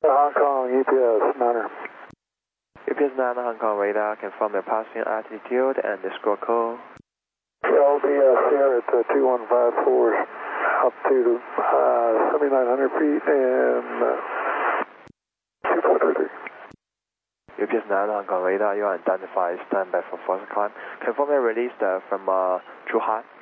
Hong Kong, UPS 9er. UPS 9 Hong Kong radar, confirm your passing altitude and the score code. LDS here at 2154, altitude 7,900 feet and 2.33. UPS 9 Hong Kong radar, you are identified, stand by for first climb. Confirm your release from Zhuhai.